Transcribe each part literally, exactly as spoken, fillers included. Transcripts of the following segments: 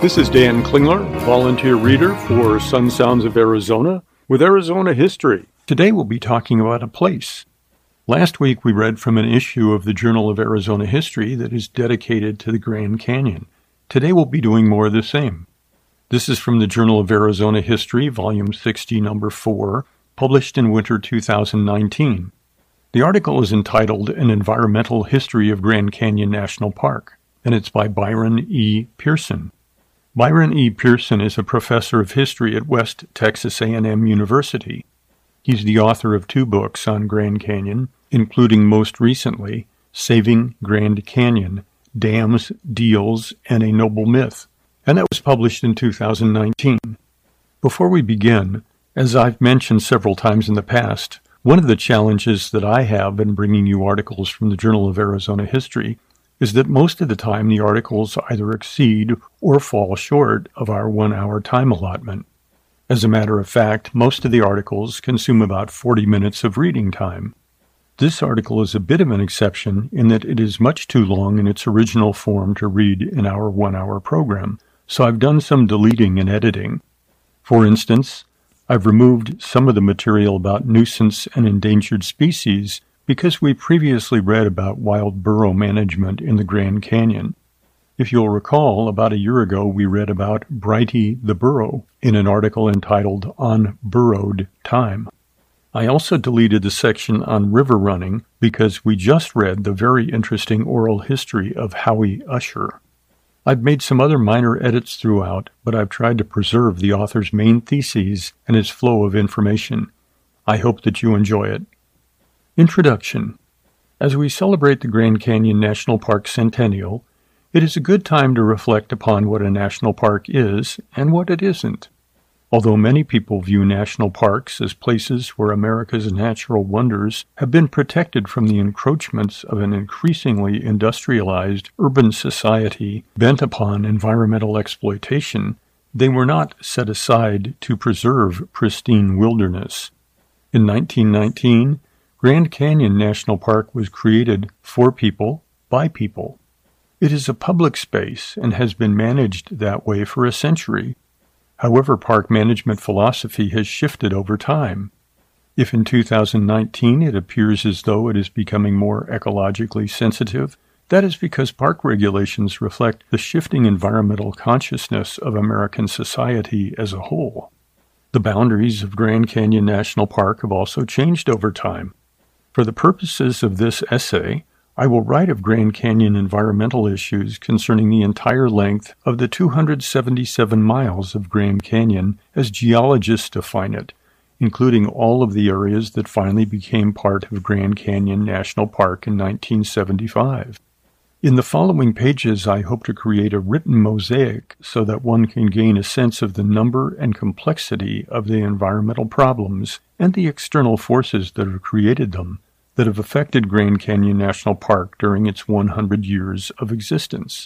This is Dan Klingler, volunteer reader for Sun Sounds of Arizona with Arizona History. Today we'll be talking about a place. Last week we read from an issue of the Journal of Arizona History that is dedicated to the Grand Canyon. Today we'll be doing more of the same. This is from the Journal of Arizona History, Volume sixty, Number four, published in winter two thousand nineteen. The article is entitled An Environmental History of Grand Canyon National Park, and it's by Byron E. Pearson. Byron E. Pearson is a professor of history at West Texas A and M University. He's the author of two books on Grand Canyon, including most recently, Saving Grand Canyon, Dams, Deals, and a Noble Myth, and that was published in two thousand nineteen. Before we begin, as I've mentioned several times in the past, one of the challenges that I have in bringing you articles from the Journal of Arizona History is that most of the time the articles either exceed or fall short of our one-hour time allotment. As a matter of fact, most of the articles consume about forty minutes of reading time. This article is a bit of an exception in that it is much too long in its original form to read in our one-hour program, so I've done some deleting and editing. For instance, I've removed some of the material about nuisance and endangered species because we previously read about wild burro management in the Grand Canyon. If you'll recall, about a year ago we read about Brighty the burro in an article entitled On Burrowed Time. I also deleted the section on river running because we just read the very interesting oral history of Howie Usher. I've made some other minor edits throughout, but I've tried to preserve the author's main theses and his flow of information. I hope that you enjoy it. Introduction. As we celebrate the Grand Canyon National Park Centennial, it is a good time to reflect upon what a national park is and what it isn't. Although many people view national parks as places where America's natural wonders have been protected from the encroachments of an increasingly industrialized urban society bent upon environmental exploitation, they were not set aside to preserve pristine wilderness. In nineteen nineteen, Grand Canyon National Park was created for people, by people. It is a public space and has been managed that way for a century. However, park management philosophy has shifted over time. If in two thousand nineteen it appears as though it is becoming more ecologically sensitive, that is because park regulations reflect the shifting environmental consciousness of American society as a whole. The boundaries of Grand Canyon National Park have also changed over time. For the purposes of this essay, I will write of Grand Canyon environmental issues concerning the entire length of the two hundred seventy-seven miles of Grand Canyon as geologists define it, including all of the areas that finally became part of Grand Canyon National Park in nineteen seventy-five. In the following pages, I hope to create a written mosaic so that one can gain a sense of the number and complexity of the environmental problems and the external forces that have created them, that have affected Grand Canyon National Park during its one hundred years of existence.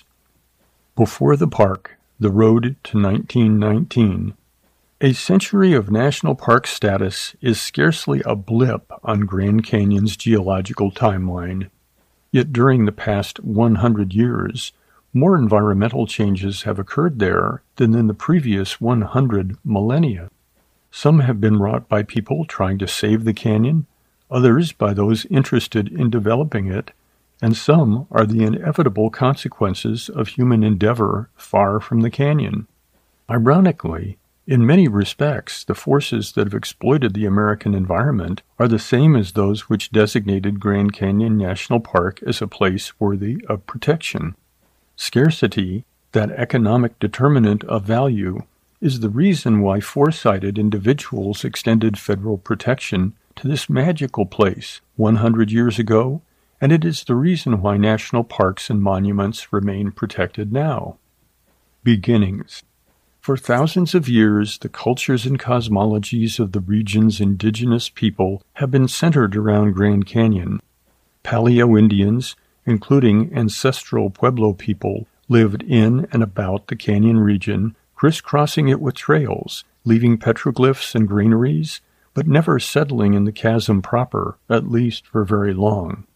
Before the park, the road to nineteen nineteen. A century of national park status is scarcely a blip on Grand Canyon's geological timeline. Yet during the past one hundred years, more environmental changes have occurred there than in the previous one hundred millennia. Some have been wrought by people trying to save the canyon, others by those interested in developing it, and some are the inevitable consequences of human endeavor far from the canyon. Ironically, in many respects, the forces that have exploited the American environment are the same as those which designated Grand Canyon National Park as a place worthy of protection. Scarcity, that economic determinant of value, is the reason why foresighted individuals extended federal protection to this magical place one hundred years ago, and it is the reason why national parks and monuments remain protected now. Beginnings. For thousands of years, the cultures and cosmologies of the region's indigenous people have been centered around Grand Canyon. Paleo-Indians, including ancestral Pueblo people, lived in and about the canyon region, crisscrossing it with trails, leaving petroglyphs and granaries, but never settling in the chasm proper, at least for very long.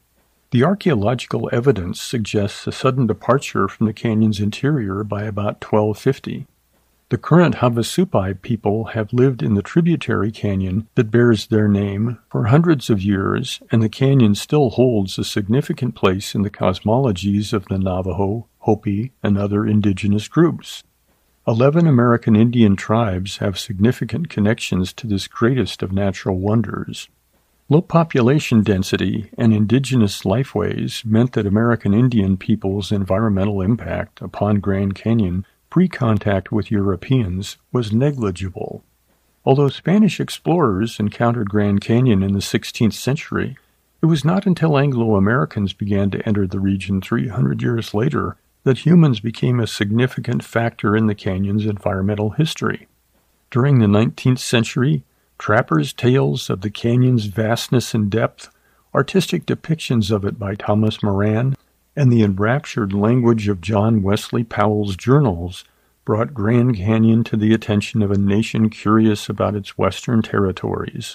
The archaeological evidence suggests a sudden departure from the canyon's interior by about twelve fifty. The current Havasupai people have lived in the tributary canyon that bears their name for hundreds of years, and the canyon still holds a significant place in the cosmologies of the Navajo, Hopi, and other indigenous groups. Eleven American Indian tribes have significant connections to this greatest of natural wonders. Low population density and indigenous lifeways meant that American Indian peoples' environmental impact upon Grand Canyon pre-contact with Europeans was negligible. Although Spanish explorers encountered Grand Canyon in the sixteenth century, it was not until Anglo-Americans began to enter the region three hundred years later that humans became a significant factor in the canyon's environmental history. During the nineteenth century, trappers' tales of the canyon's vastness and depth, artistic depictions of it by Thomas Moran, and the enraptured language of John Wesley Powell's journals brought Grand Canyon to the attention of a nation curious about its western territories.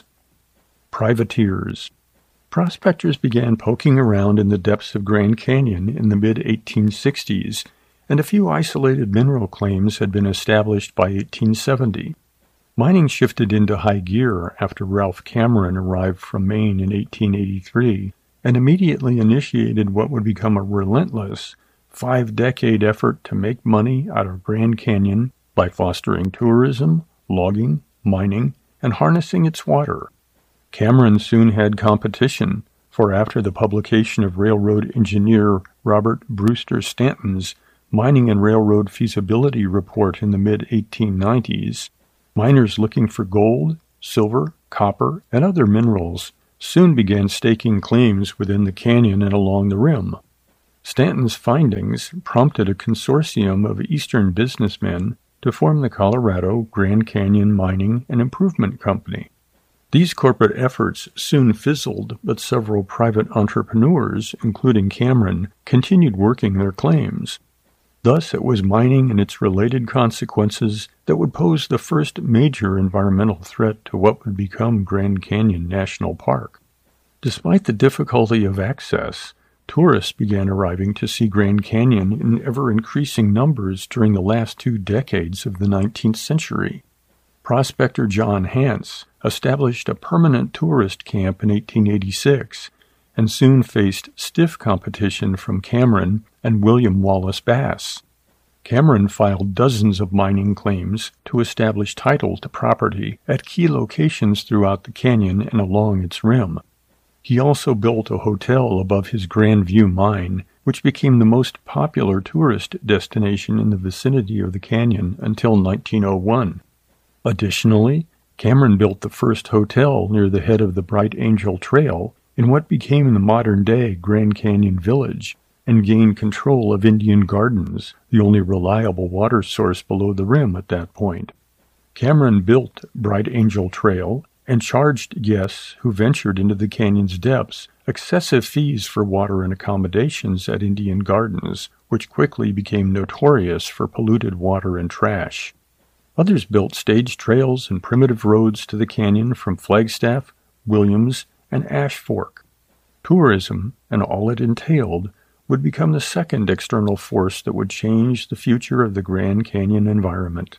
Privateers. Prospectors began poking around in the depths of Grand Canyon in the mid eighteen sixties, and a few isolated mineral claims had been established by eighteen seventy. Mining shifted into high gear after Ralph Cameron arrived from Maine in eighteen eighty-three and immediately initiated what would become a relentless, five-decade effort to make money out of Grand Canyon by fostering tourism, logging, mining, and harnessing its water. Cameron soon had competition, for after the publication of railroad engineer Robert Brewster Stanton's Mining and Railroad Feasibility Report in the mid eighteen nineties, miners looking for gold, silver, copper, and other minerals soon began staking claims within the canyon and along the rim. Stanton's findings prompted a consortium of Eastern businessmen to form the Colorado Grand Canyon Mining and Improvement Company. These corporate efforts soon fizzled, but several private entrepreneurs, including Cameron, continued working their claims. Thus, it was mining and its related consequences that would pose the first major environmental threat to what would become Grand Canyon National Park. Despite the difficulty of access, tourists began arriving to see Grand Canyon in ever-increasing numbers during the last two decades of the nineteenth century. Prospector John Hance established a permanent tourist camp in eighteen eighty-six and soon faced stiff competition from Cameron and William Wallace Bass. Cameron filed dozens of mining claims to establish title to property at key locations throughout the canyon and along its rim. He also built a hotel above his Grand View mine, which became the most popular tourist destination in the vicinity of the canyon until nineteen oh one. Additionally, Cameron built the first hotel near the head of the Bright Angel Trail in what became the modern-day Grand Canyon Village, and gained control of Indian Gardens, the only reliable water source below the rim at that point. Cameron built Bright Angel Trail and charged guests who ventured into the canyon's depths excessive fees for water and accommodations at Indian Gardens, which quickly became notorious for polluted water and trash. Others built stage trails and primitive roads to the canyon from Flagstaff, Williams, and Ash Fork. Tourism, and all it entailed, would become the second external force that would change the future of the Grand Canyon environment.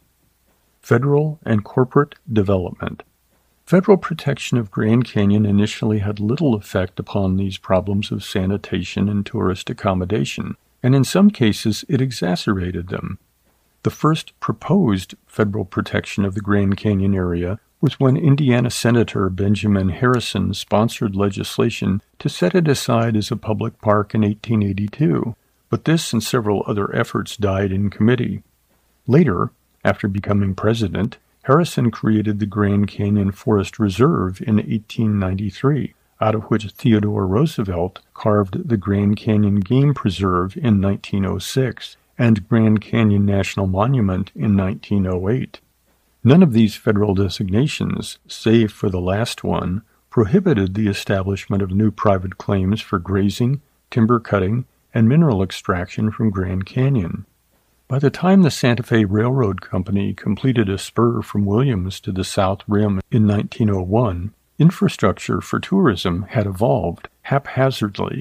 Federal and corporate development. Federal protection of Grand Canyon initially had little effect upon these problems of sanitation and tourist accommodation, and in some cases it exacerbated them. The first proposed federal protection of the Grand Canyon area was when Indiana Senator Benjamin Harrison sponsored legislation to set it aside as a public park in eighteen eighty-two, but this and several other efforts died in committee. Later, after becoming president, Harrison created the Grand Canyon Forest Reserve in eighteen ninety-three, out of which Theodore Roosevelt carved the Grand Canyon Game Preserve in nineteen oh six and Grand Canyon National Monument in nineteen oh eight. None of these federal designations, save for the last one, prohibited the establishment of new private claims for grazing, timber cutting, and mineral extraction from Grand Canyon. By the time the Santa Fe Railroad Company completed a spur from Williams to the South Rim in nineteen oh one, infrastructure for tourism had evolved haphazardly,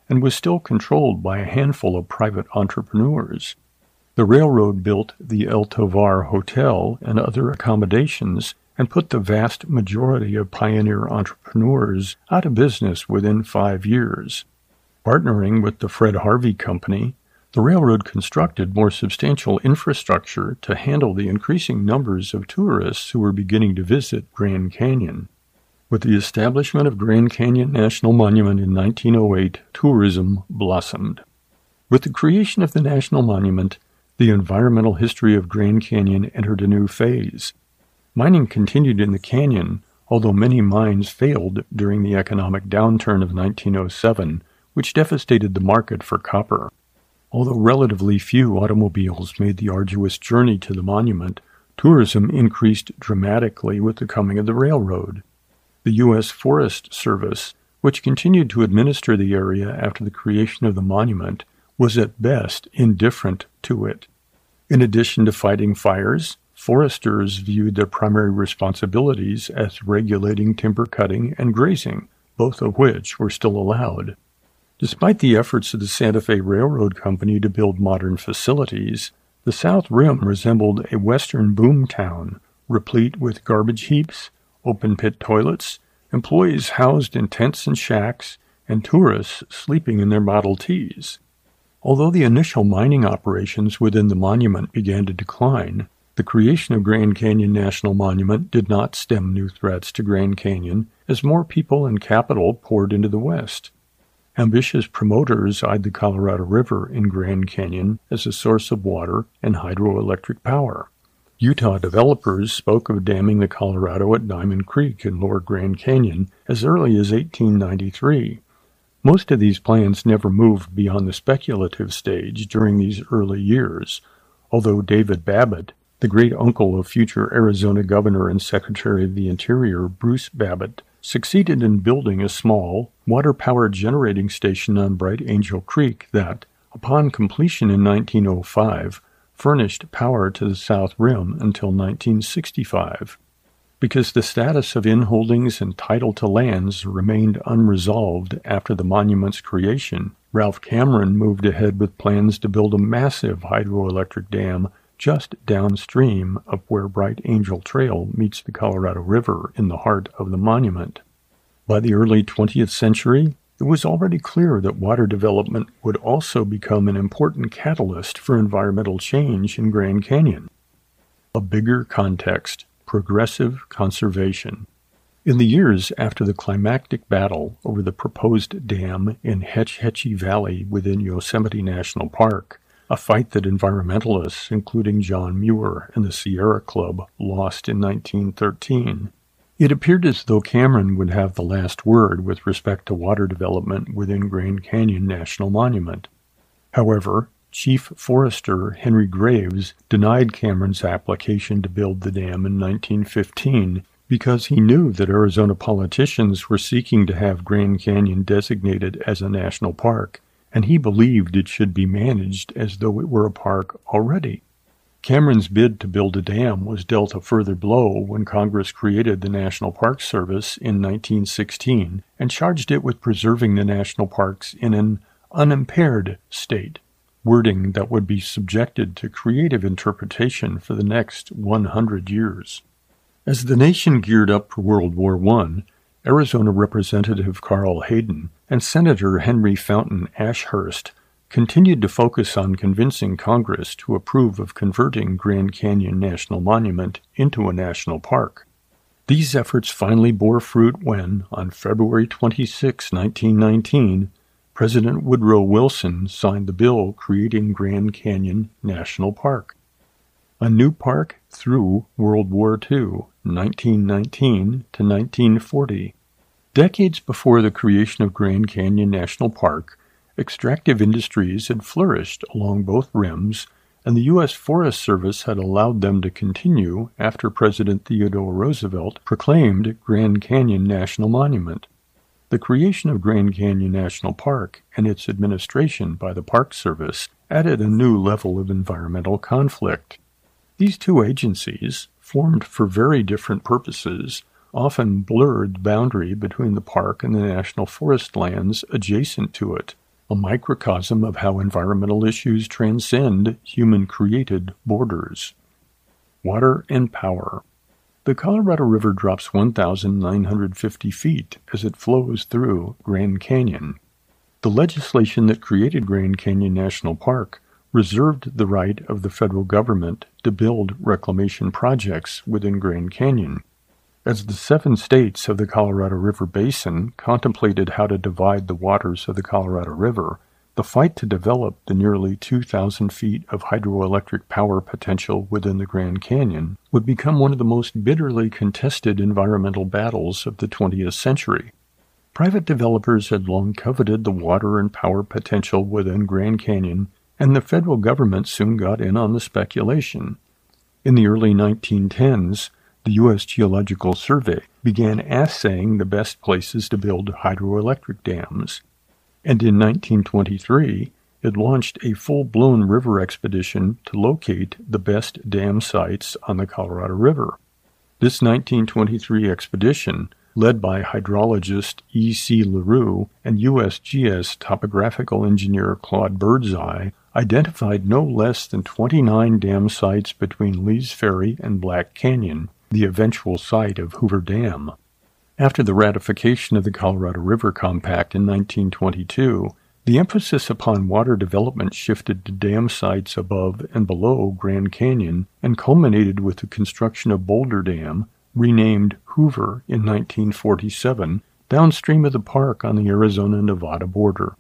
and was still controlled by a handful of private entrepreneurs. The railroad built the El Tovar Hotel and other accommodations and put the vast majority of pioneer entrepreneurs out of business within five years. Partnering with the Fred Harvey Company, the railroad constructed more substantial infrastructure to handle the increasing numbers of tourists who were beginning to visit Grand Canyon. With the establishment of Grand Canyon National Monument in nineteen oh eight, tourism blossomed. With the creation of the National Monument, the environmental history of Grand Canyon entered a new phase. Mining continued in the canyon, although many mines failed during the economic downturn of nineteen oh seven, which devastated the market for copper. Although relatively few automobiles made the arduous journey to the monument, tourism increased dramatically with the coming of the railroad. The U S Forest Service, which continued to administer the area after the creation of the monument, was at best indifferent to it. In addition to fighting fires, foresters viewed their primary responsibilities as regulating timber cutting and grazing, both of which were still allowed. Despite the efforts of the Santa Fe Railroad Company to build modern facilities, the South Rim resembled a western boom town, replete with garbage heaps, open-pit toilets, employees housed in tents and shacks, and tourists sleeping in their Model Ts. Although the initial mining operations within the monument began to decline, the creation of Grand Canyon National Monument did not stem new threats to Grand Canyon as more people and capital poured into the west. Ambitious promoters eyed the Colorado River in Grand Canyon as a source of water and hydroelectric power. Utah developers spoke of damming the Colorado at Diamond Creek in Lower Grand Canyon as early as eighteen ninety-three. Most of these plans never moved beyond the speculative stage during these early years, although David Babbitt, the great-uncle of future Arizona Governor and Secretary of the Interior Bruce Babbitt, succeeded in building a small, water-powered generating station on Bright Angel Creek that, upon completion in nineteen oh five, furnished power to the South Rim until nineteen sixty-five. Because the status of inholdings and title to lands remained unresolved after the monument's creation, Ralph Cameron moved ahead with plans to build a massive hydroelectric dam just downstream of where Bright Angel Trail meets the Colorado River in the heart of the monument. By the early twentieth century, it was already clear that water development would also become an important catalyst for environmental change in Grand Canyon. A bigger context: progressive conservation. In the years after the climactic battle over the proposed dam in Hetch Hetchy Valley within Yosemite National Park, a fight that environmentalists, including John Muir and the Sierra Club, lost in nineteen thirteen, it appeared as though Cameron would have the last word with respect to water development within Grand Canyon National Monument. However, Chief Forester Henry Graves denied Cameron's application to build the dam in nineteen fifteen because he knew that Arizona politicians were seeking to have Grand Canyon designated as a national park, and he believed it should be managed as though it were a park already. Cameron's bid to build a dam was dealt a further blow when Congress created the National Park Service in nineteen sixteen and charged it with preserving the national parks in an unimpaired state, wording that would be subjected to creative interpretation for the next one hundred years. As the nation geared up for World War One, Arizona Representative Carl Hayden and Senator Henry Fountain Ashurst continued to focus on convincing Congress to approve of converting Grand Canyon National Monument into a national park. These efforts finally bore fruit when, on February twenty-sixth, nineteen nineteen, President Woodrow Wilson signed the bill creating Grand Canyon National Park. A new park through World War Two, nineteen nineteen to nineteen forty. Decades before the creation of Grand Canyon National Park, extractive industries had flourished along both rims, and the U S Forest Service had allowed them to continue after President Theodore Roosevelt proclaimed Grand Canyon National Monument. The creation of Grand Canyon National Park and its administration by the Park Service added a new level of environmental conflict. These two agencies, formed for very different purposes, often blurred the boundary between the park and the national forest lands adjacent to it, a microcosm of how environmental issues transcend human-created borders. Water and power. The Colorado River drops one thousand nine hundred fifty feet as it flows through Grand Canyon. The legislation that created Grand Canyon National Park reserved the right of the federal government to build reclamation projects within Grand Canyon. As the seven states of the Colorado River Basin contemplated how to divide the waters of the Colorado River, the fight to develop the nearly two thousand feet of hydroelectric power potential within the Grand Canyon would become one of the most bitterly contested environmental battles of the twentieth century. Private developers had long coveted the water and power potential within Grand Canyon, and the federal government soon got in on the speculation. In the early nineteen tens, the U S Geological Survey began assaying the best places to build hydroelectric dams, and in nineteen twenty-three it launched a full-blown river expedition to locate the best dam sites on the Colorado River. This nineteen twenty-three expedition, led by hydrologist E C LaRue and U S G S topographical engineer Claude Birdseye, identified no less than twenty-nine dam sites between Lee's Ferry and Black Canyon, the eventual site of Hoover Dam. After the ratification of the Colorado River Compact in nineteen twenty-two, the emphasis upon water development shifted to dam sites above and below Grand Canyon and culminated with the construction of Boulder Dam, renamed Hoover in nineteen forty-seven, downstream of the park on the Arizona-Nevada border.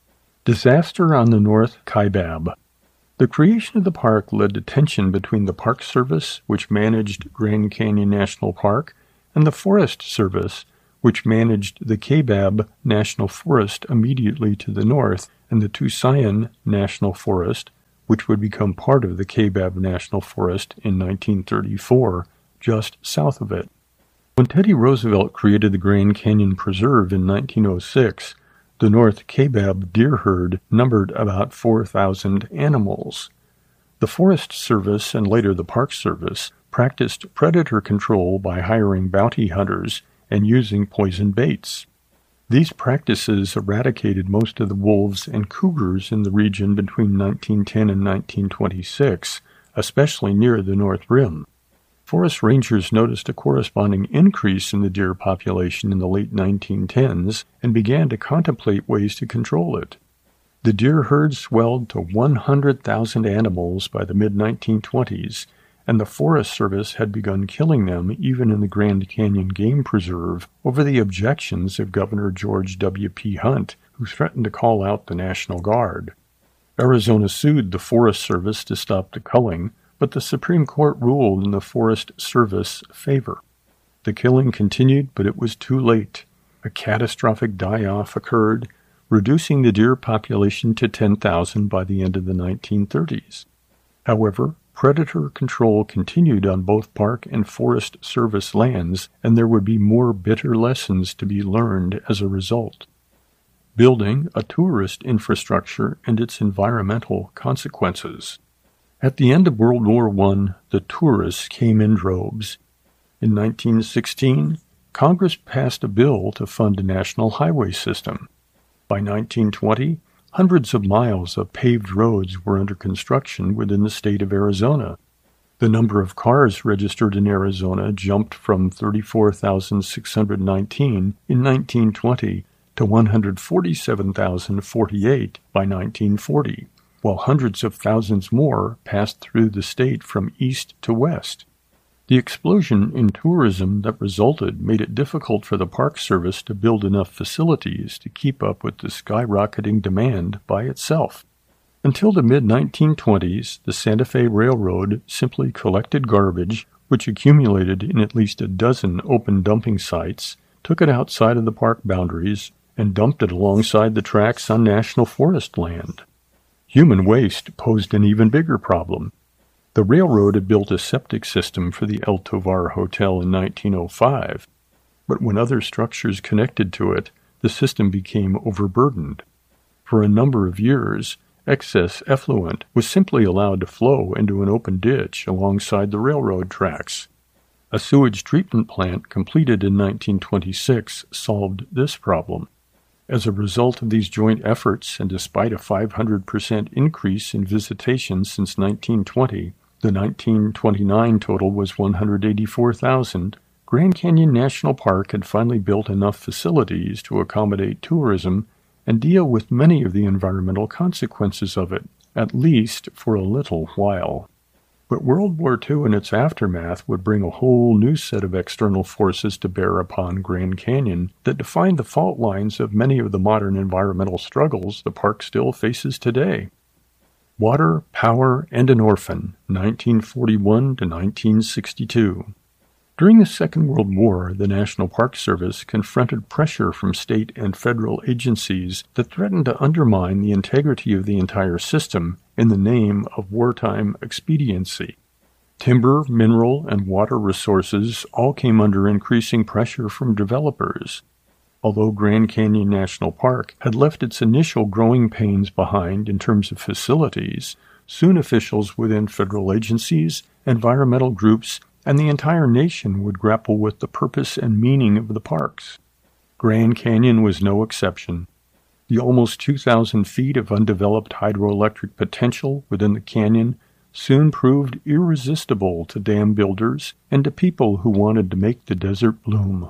Disaster on the North Kaibab. The creation of the park led to tension between the Park Service, which managed Grand Canyon National Park, and the Forest Service, which managed the Kaibab National Forest immediately to the north, and the Tusayan National Forest, which would become part of the Kaibab National Forest in nineteen thirty-four, just south of it. When Teddy Roosevelt created the Grand Canyon Preserve in nineteen oh six, the North Kaibab deer herd numbered about four thousand animals. The Forest Service and later the Park Service practiced predator control by hiring bounty hunters and using poison baits. These practices eradicated most of the wolves and cougars in the region between nineteen ten and nineteen twenty-six, especially near the North Rim. Forest rangers noticed a corresponding increase in the deer population in the late nineteen tens and began to contemplate ways to control it. The deer herd swelled to one hundred thousand animals by the mid nineteen twenties, and the Forest Service had begun killing them even in the Grand Canyon Game Preserve over the objections of Governor George W. P. Hunt, who threatened to call out the National Guard. Arizona sued the Forest Service to stop the culling, but the Supreme Court ruled in the Forest Service favor. The killing continued, but it was too late. A catastrophic die-off occurred, reducing the deer population to ten thousand by the end of the nineteen thirties. However, predator control continued on both Park and Forest Service lands, and there would be more bitter lessons to be learned as a result. Building a tourist infrastructure and its environmental consequences. At the end of World War One, the tourists came in droves. In nineteen sixteen, Congress passed a bill to fund a national highway system. By nineteen twenty, hundreds of miles of paved roads were under construction within the state of Arizona. The number of cars registered in Arizona jumped from thirty-four thousand six hundred nineteen in nineteen twenty to one hundred forty-seven thousand forty-eight by nineteen forty. While hundreds of thousands more passed through the state from east to west. The explosion in tourism that resulted made it difficult for the Park Service to build enough facilities to keep up with the skyrocketing demand by itself. Until the mid nineteen twenties, the Santa Fe Railroad simply collected garbage, which accumulated in at least a dozen open dumping sites, took it outside of the park boundaries, and dumped it alongside the tracks on national forest land. Human waste posed an even bigger problem. The railroad had built a septic system for the El Tovar Hotel in nineteen oh five, but when other structures connected to it, the system became overburdened. For a number of years, excess effluent was simply allowed to flow into an open ditch alongside the railroad tracks. A sewage treatment plant completed in nineteen twenty-six solved this problem. As a result of these joint efforts, and despite a five hundred percent increase in visitation since nineteen twenty, the nineteen twenty-nine total was one hundred eighty-four thousand, Grand Canyon National Park had finally built enough facilities to accommodate tourism and deal with many of the environmental consequences of it, at least for a little while. But World War Two and its aftermath would bring a whole new set of external forces to bear upon Grand Canyon that defined the fault lines of many of the modern environmental struggles the park still faces today. Water, Power, and an Orphan, nineteen forty-one to nineteen sixty-two. During the Second World War, the National Park Service confronted pressure from state and federal agencies that threatened to undermine the integrity of the entire system in the name of wartime expediency. Timber, mineral, and water resources all came under increasing pressure from developers. Although Grand Canyon National Park had left its initial growing pains behind in terms of facilities, soon officials within federal agencies, environmental groups, and the entire nation would grapple with the purpose and meaning of the parks. Grand Canyon was no exception. The almost two thousand feet of undeveloped hydroelectric potential within the canyon soon proved irresistible to dam builders and to people who wanted to make the desert bloom.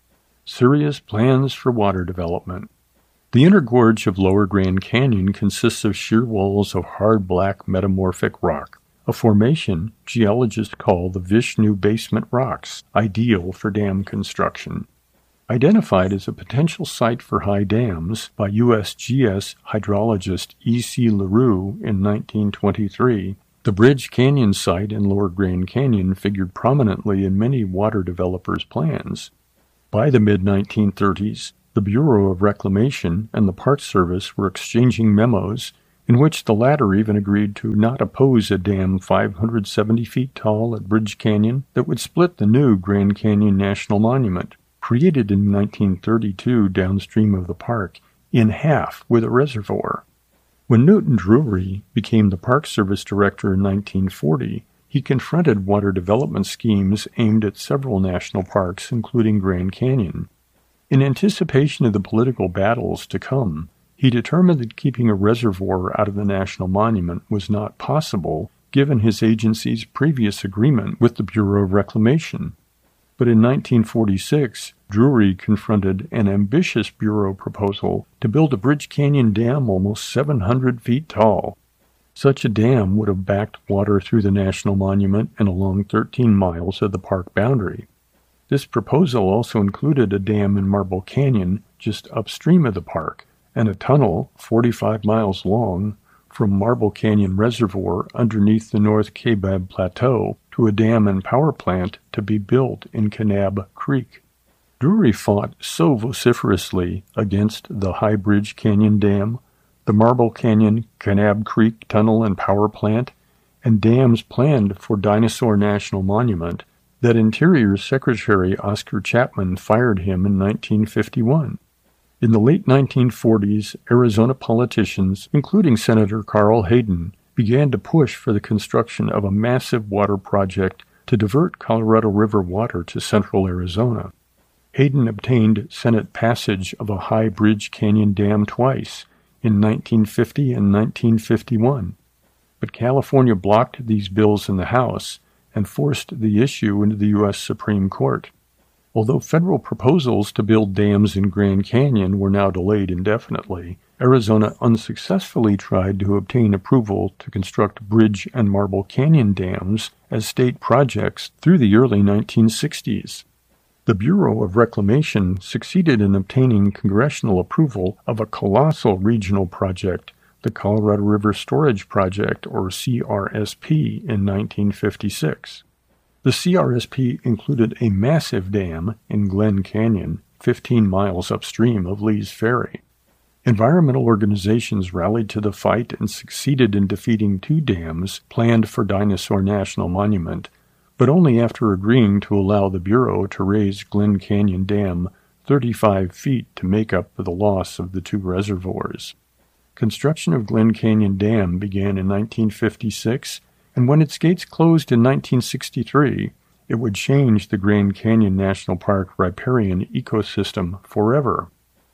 Serious plans for water development. The inner gorge of Lower Grand Canyon consists of sheer walls of hard black metamorphic rock, a formation geologists call the Vishnu Basement Rocks, ideal for dam construction. Identified as a potential site for high dams by U S G S hydrologist E C LaRue in nineteen twenty-three, the Bridge Canyon site in Lower Grand Canyon figured prominently in many water developers' plans. By the mid nineteen thirties, the Bureau of Reclamation and the Park Service were exchanging memos in which the latter even agreed to not oppose a dam five hundred seventy feet tall at Bridge Canyon that would split the new Grand Canyon National Monument, created in nineteen thirty-two downstream of the park, in half with a reservoir. When Newton Drury became the Park Service director in nineteen forty, he confronted water development schemes aimed at several national parks, including Grand Canyon. In anticipation of the political battles to come, he determined that keeping a reservoir out of the national monument was not possible, given his agency's previous agreement with the Bureau of Reclamation. But in nineteen forty-six, Drury confronted an ambitious Bureau proposal to build a Bridge Canyon dam almost seven hundred feet tall. Such a dam would have backed water through the national monument and along thirteen miles of the park boundary. This proposal also included a dam in Marble Canyon just upstream of the park, and a tunnel forty-five miles long from Marble Canyon Reservoir underneath the North Kaibab Plateau to a dam and power plant to be built in Kanab Creek. Drury fought so vociferously against the High Bridge Canyon Dam, the Marble Canyon Kanab Creek Tunnel and Power Plant, and dams planned for Dinosaur National Monument that Interior Secretary Oscar Chapman fired him in nineteen fifty-one. In the late nineteen forties, Arizona politicians, including Senator Carl Hayden, began to push for the construction of a massive water project to divert Colorado River water to central Arizona. Hayden obtained Senate passage of a High Bridge Canyon Dam twice, in nineteen fifty and nineteen fifty-one. But California blocked these bills in the House and forced the issue into the U S Supreme Court. Although federal proposals to build dams in Grand Canyon were now delayed indefinitely, Arizona unsuccessfully tried to obtain approval to construct Bridge and Marble Canyon dams as state projects through the early nineteen sixties. The Bureau of Reclamation succeeded in obtaining congressional approval of a colossal regional project, the Colorado River Storage Project, or C R S P, in nineteen fifty-six. The C R S P included a massive dam in Glen Canyon, fifteen miles upstream of Lee's Ferry. Environmental organizations rallied to the fight and succeeded in defeating two dams planned for Dinosaur National Monument, but only after agreeing to allow the Bureau to raise Glen Canyon Dam thirty-five feet to make up for the loss of the two reservoirs. Construction of Glen Canyon Dam began in nineteen fifty-six, and when its gates closed in nineteen sixty-three, it would change the Grand Canyon National Park riparian ecosystem forever.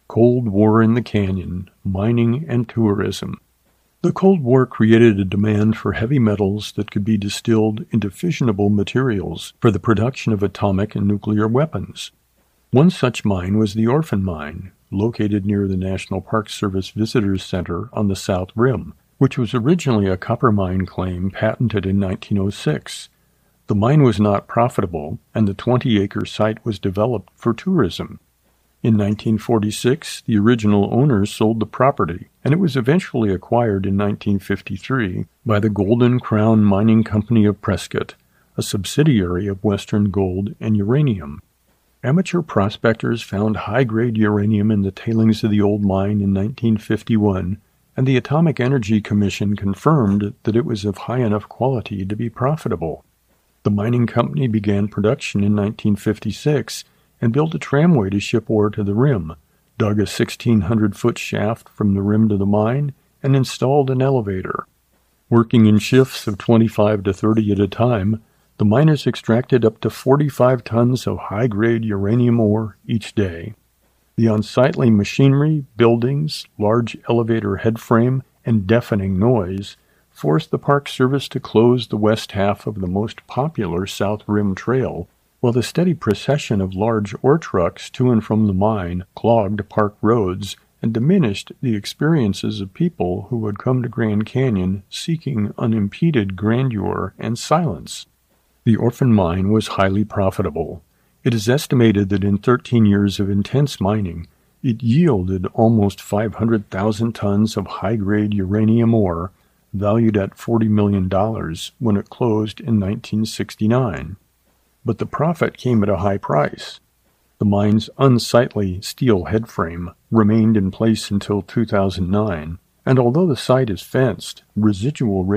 Cold War in the Canyon, Mining and Tourism. The Cold War created a demand for heavy metals that could be distilled into fissionable materials for the production of atomic and nuclear weapons. One such mine was the Orphan Mine, located near the National Park Service Visitors Center on the South Rim, which was originally a copper mine claim patented in nineteen oh six. The mine was not profitable, and the twenty-acre site was developed for tourism. In nineteen forty-six, the original owners sold the property, and it was eventually acquired in nineteen fifty-three by the Golden Crown Mining Company of Prescott, a subsidiary of Western Gold and Uranium. Amateur prospectors found high-grade uranium in the tailings of the old mine in nineteen fifty-one, and the Atomic Energy Commission confirmed that it was of high enough quality to be profitable. The mining company began production in nineteen fifty-six and built a tramway to ship ore to the rim, dug a sixteen hundred foot shaft from the rim to the mine, and installed an elevator. Working in shifts of twenty-five to thirty at a time, the miners extracted up to forty-five tons of high-grade uranium ore each day. The unsightly machinery, buildings, large elevator headframe, and deafening noise forced the Park Service to close the west half of the most popular South Rim Trail, while the steady procession of large ore trucks to and from the mine clogged park roads and diminished the experiences of people who had come to Grand Canyon seeking unimpeded grandeur and silence. The Orphan Mine was highly profitable. It is estimated that in thirteen years of intense mining, it yielded almost five hundred thousand tons of high-grade uranium ore, valued at forty million dollars when it closed in nineteen sixty-nine. But the profit came at a high price. The mine's unsightly steel headframe remained in place until two thousand nine, and although the site is fenced, residual